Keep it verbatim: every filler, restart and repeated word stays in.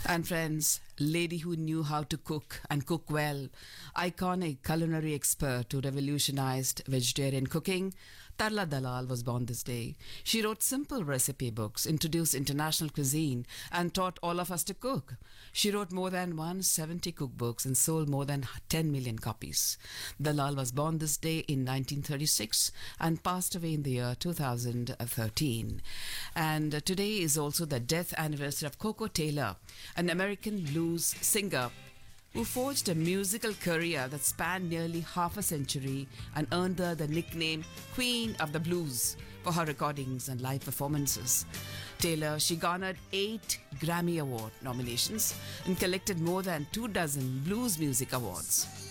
And friends, lady who knew how to cook and cook well, iconic culinary expert who revolutionized vegetarian cooking, Tarla Dalal was born this day. She wrote simple recipe books, introduced international cuisine, and taught all of us to cook. She wrote more than one hundred seventy cookbooks and sold more than ten million copies. Dalal was born this day in nineteen thirty-six and passed away in the year two thousand thirteen. And uh, today is also the death anniversary of Koko Taylor, an American blues singer who forged a musical career that spanned nearly half a century and earned her the nickname Queen of the Blues for her recordings and live performances. Taylor, she garnered eight Grammy Award nominations and collected more than two dozen blues music awards.